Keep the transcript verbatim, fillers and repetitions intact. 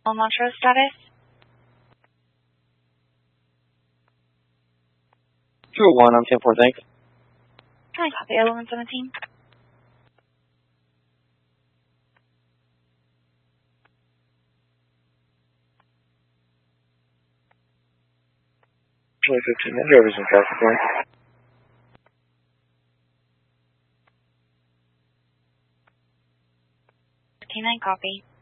Montrose status? two oh one, I'm ten four, thanks. Can I copy L one seventeen? twenty fifteen, that driver's in traffic lane. K nine copy.